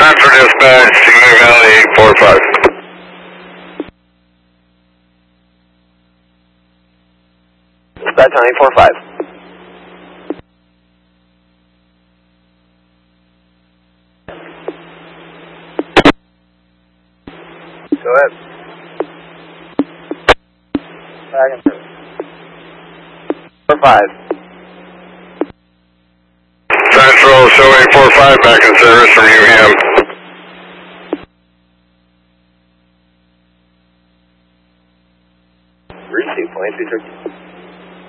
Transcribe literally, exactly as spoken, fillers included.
Transfer dispatch, Simi Valley eight four five. Dispatch on eight four five. Go ahead. Back in service. four five. Central, show eight four five back in service from U V M. Receive, point two three.